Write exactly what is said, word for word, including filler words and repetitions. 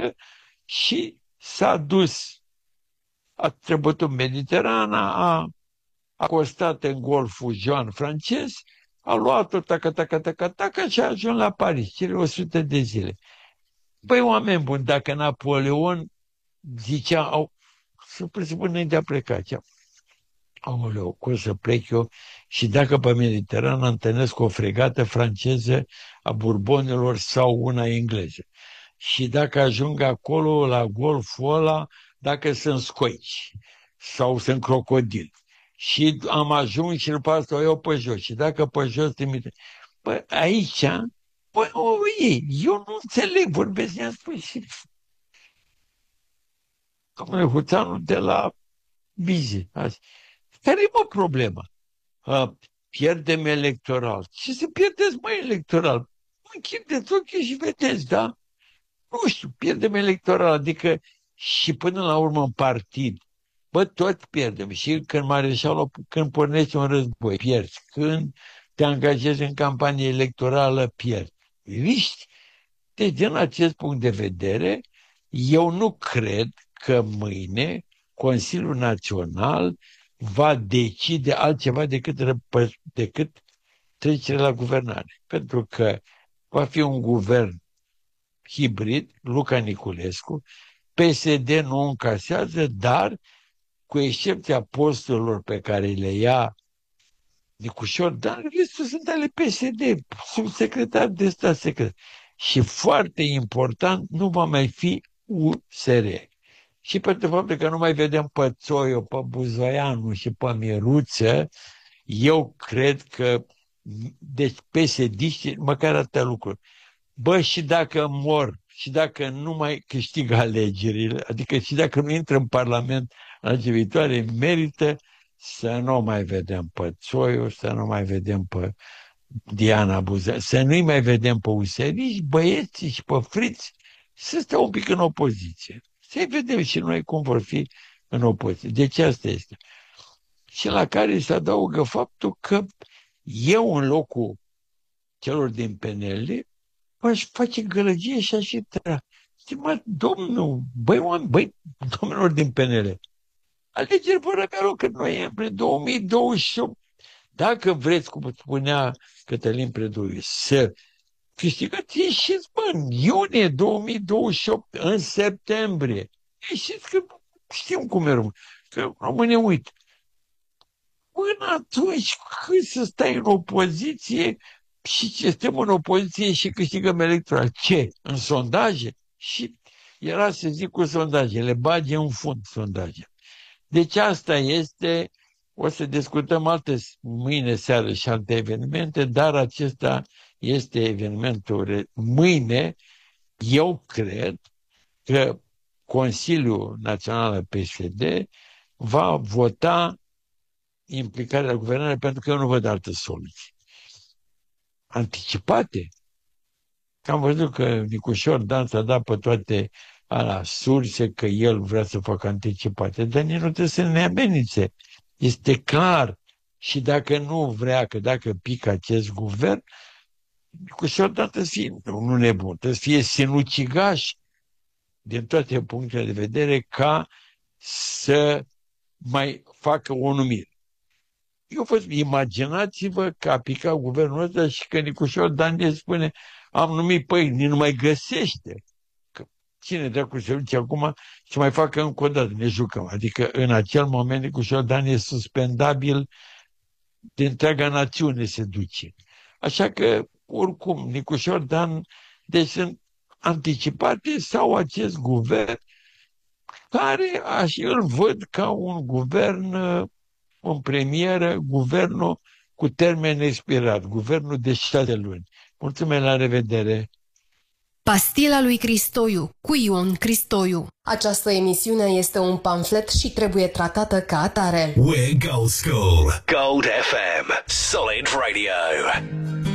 noastră și s-a dus. A trecut în Mediterana, a acostat în golful Joan francez, a luat-o, taca, taca, taca, taca și a ajuns la Paris, cele o sută de zile. Păi, oameni buni, dacă Napoleon zicea, au, să presupun înainte a pleca, zicea, aoleu, cum să plec eu și dacă pe Mediterana întâlnesc o fregată franceză a Burbonilor sau una engleză. Și dacă ajung acolo, la golful ăla, dacă sunt scoici sau sunt crocodili. Și am ajuns și după asta o iau pe jos. Și dacă pe jos trimite... Păi aici, păi, o, ei, eu nu înțeleg, vorbesc, i-am spus și... Domnule Huțanu de la Bizi, azi. Care-i mă problema? A, pierdem electoral. Ce să pierdeți, mai electoral? Închideți ochii și vedeți, da? Nu știu, pierdem electoral, adică și până la urmă în partid. Bă, tot pierdem. Și când mareșalul, când pornești un război, pierzi. Când te angajezi în campanie electorală, pierzi. Viști? Deci, din acest punct de vedere, eu nu cred că mâine Consiliul Național va decide altceva decât, răpă, decât trecerea la guvernare. Pentru că va fi un guvern hibrid, Luca Niculescu, P S D nu încasează, dar cu excepția posturilor pe care le ia Nicușor Dan, restul sunt ale P S D, subsecretar de stat secret. Și foarte important, nu va mai fi U S R. Și pentru faptul că nu mai vedem pe Țoiu, pe Buzoianu și pe Mieruță, eu cred că, deci P S D-știi, măcar atâtea lucruri. Bă, și dacă mor, și dacă nu mai câștigă alegerile, adică și dacă nu intră în Parlament la viitoare, merită să nu mai vedem pe Țoiu, să nu mai vedem pe Diana Buzău, să nu-i mai vedem pe useriști, băieții și pe friți, să stea un pic în opoziție. Să-i vedem și noi cum vor fi în opoziție. Deci asta este. Și la care se adaugă faptul că eu, în locul celor din P N L, aș face gălăgie și aș intra. Stimat domnul, băi, oameni, băi, domnilor din P N L, alegeri vor avea loc în noiembrie două mii douăzeci și opt. Dacă vreți, cum spunea Cătălin Predoiu, să câștigați, ieșiți, bă, în iunie două mii douăzeci și opt, în septembrie. Ieșiți că știm cum e român. Că românii uită. Până atunci, cât să stai în opoziție și ce suntem în opoziție și câștigăm electoral. Ce? În sondaje? Și era să zic cu sondajele, bage în fund sondaje. Deci asta este, o să discutăm alte mâine seară și alte evenimente, dar acesta este evenimentul. Mâine, eu cred că Consiliul Național al P S D va vota implicarea la guvernare, pentru că eu nu văd altă soluție. Anticipate. Că am văzut că Nicușor Dan s-a dat pe toate ala surse că el vrea să facă anticipate, dar nici nu trebuie să ne amenințe. Este clar. Și dacă nu vrea, că dacă pică acest guvern, Nicușor Dan trebuie să fie, nu nebun, trebuie să fie sinucigaș din toate punctele de vedere ca să mai facă o numire. Eu vă imaginați-vă că a picat guvernul ăsta și că Nicușor Dan ne spune am numit, păi, nu mai găsește. Că cine dracu se duce acum și mai facă încă o dată, ne jucăm. Adică în acel moment Nicușor Dan e suspendabil, de întreaga națiune se duce. Așa că, oricum, Nicușor Dan, deci sunt anticipate sau acest guvern care aș, îl văd ca un guvern în premieră, guvernul cu termen expirat, guvernul de șase luni. Mulțumesc, la revedere! Pastila lui Cristoiu, cu Ion Cristoiu. Această emisiune este un pamflet și trebuie tratată ca atare. We're Gold School. Gold F M. Solid Radio.